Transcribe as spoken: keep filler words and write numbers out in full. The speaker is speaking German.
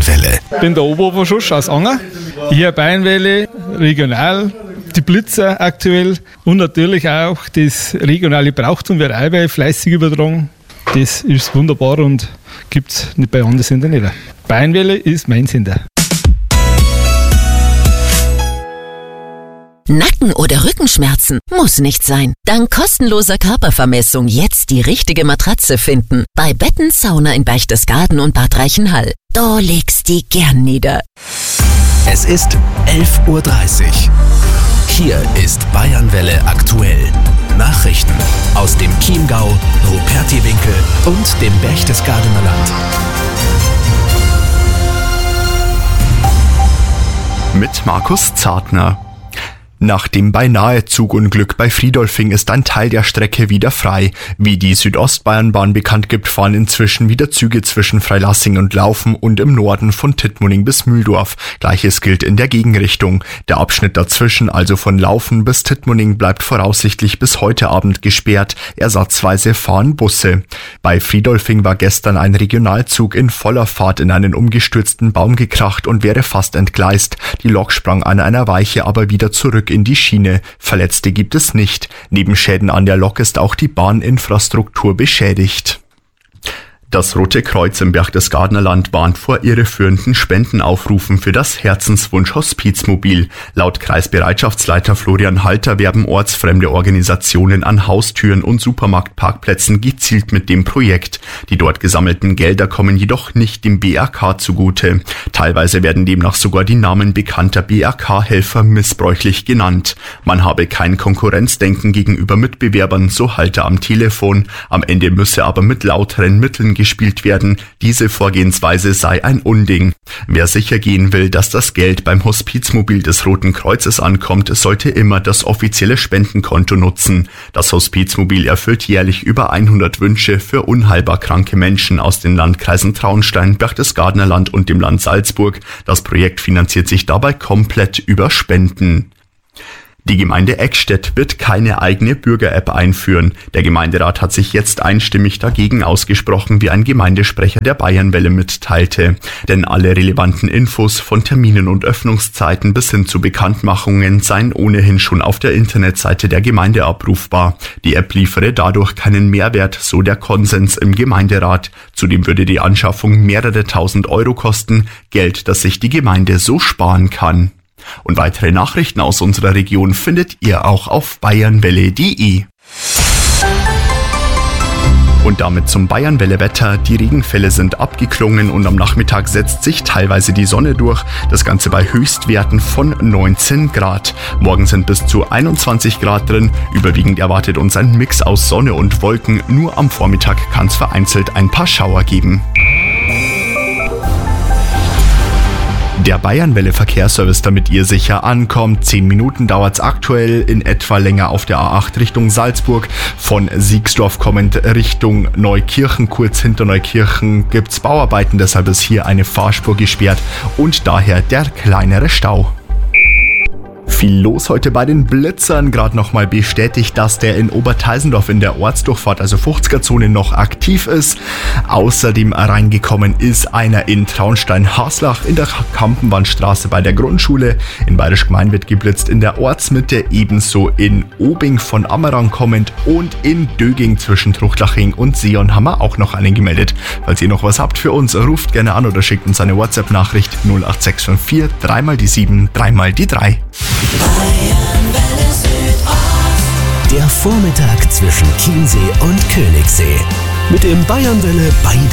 Bayernwelle. Ich bin der Oberoberschuss aus Anger. Hier Bayernwelle, regional, die Blitzer aktuell und natürlich auch das regionale Brauchtum wird allweil fleißig übertragen. Das ist wunderbar und gibt es nicht bei anderen Sendern nicht. Bayernwelle ist mein Sender. Nacken- oder Rückenschmerzen? Muss nicht sein. Dank kostenloser Körpervermessung jetzt die richtige Matratze finden. Bei Betten Sauna in Berchtesgaden und Bad Reichenhall. Da legst die gern nieder. Es ist elf Uhr dreißig. Hier ist Bayernwelle aktuell. Nachrichten aus dem Chiemgau, Rupertiwinkel und dem Berchtesgadener Land. Mit Markus Zartner. Nach dem beinahe Zugunglück bei Friedolfing ist ein Teil der Strecke wieder frei. Wie die Südostbayernbahn bekannt gibt, fahren inzwischen wieder Züge zwischen Freilassing und Laufen und im Norden von Tittmoning bis Mühldorf. Gleiches gilt in der Gegenrichtung. Der Abschnitt dazwischen, also von Laufen bis Tittmoning, bleibt voraussichtlich bis heute Abend gesperrt. Ersatzweise fahren Busse. Bei Friedolfing war gestern ein Regionalzug in voller Fahrt in einen umgestürzten Baum gekracht und wäre fast entgleist. Die Lok sprang an einer Weiche aber wieder zurück in die Schiene. Verletzte gibt es nicht. Neben Schäden an der Lok ist auch die Bahninfrastruktur beschädigt. Das Rote Kreuz im Berchtesgadener Land warnt vor irreführenden Spendenaufrufen für das Herzenswunsch-Hospizmobil. Laut Kreisbereitschaftsleiter Florian Halter werben ortsfremde Organisationen an Haustüren und Supermarktparkplätzen gezielt mit dem Projekt. Die dort gesammelten Gelder kommen jedoch nicht dem B R K zugute. Teilweise werden demnach sogar die Namen bekannter B R K-Helfer missbräuchlich genannt. Man habe kein Konkurrenzdenken gegenüber Mitbewerbern, so Halter am Telefon. Am Ende müsse aber mit lauteren Mitteln gespielt werden. Diese Vorgehensweise sei ein Unding. Wer sicher gehen will, dass das Geld beim Hospizmobil des Roten Kreuzes ankommt, sollte immer das offizielle Spendenkonto nutzen. Das Hospizmobil erfüllt jährlich über hundert Wünsche für unheilbar kranke Menschen aus den Landkreisen Traunstein, Berchtesgadener Land und dem Land Salzburg. Das Projekt finanziert sich dabei komplett über Spenden. Die Gemeinde Eckstedt wird keine eigene Bürger-App einführen. Der Gemeinderat hat sich jetzt einstimmig dagegen ausgesprochen, wie ein Gemeindesprecher der Bayernwelle mitteilte. Denn alle relevanten Infos von Terminen und Öffnungszeiten bis hin zu Bekanntmachungen seien ohnehin schon auf der Internetseite der Gemeinde abrufbar. Die App liefere dadurch keinen Mehrwert, so der Konsens im Gemeinderat. Zudem würde die Anschaffung mehrere tausend Euro kosten, Geld, das sich die Gemeinde so sparen kann. Und weitere Nachrichten aus unserer Region findet ihr auch auf bayernwelle punkt de. Und damit zum Bayernwelle-Wetter. Die Regenfälle sind abgeklungen und am Nachmittag setzt sich teilweise die Sonne durch. Das Ganze bei Höchstwerten von neunzehn Grad. Morgen sind bis zu einundzwanzig Grad drin. Überwiegend erwartet uns ein Mix aus Sonne und Wolken. Nur am Vormittag kann es vereinzelt ein paar Schauer geben. Der Bayernwelle-Verkehrsservice, damit ihr sicher ankommt. Zehn Minuten dauert's aktuell, in etwa länger auf der A acht Richtung Salzburg. Von Siegsdorf kommend Richtung Neukirchen, kurz hinter Neukirchen, gibt's Bauarbeiten, deshalb ist hier eine Fahrspur gesperrt und daher der kleinere Stau. Viel los heute bei den Blitzern. Gerade nochmal bestätigt, dass der in Oberteisendorf in der Ortsdurchfahrt, also fünfziger-Zone, noch aktiv ist. Außerdem reingekommen ist einer in Traunstein-Haslach in der Kampenwandstraße bei der Grundschule. In Bayerisch-Gmein wird geblitzt in der Ortsmitte, ebenso in Obing von Ammerang kommend und in Döging zwischen Truchlaching und Sion haben wir auch noch einen gemeldet. Falls ihr noch was habt für uns, ruft gerne an oder schickt uns eine WhatsApp-Nachricht null acht sechs fünf vier drei mal die sieben, drei mal die drei. Der Vormittag zwischen Chiemsee und Königssee. Mit dem Bayernwelle Beider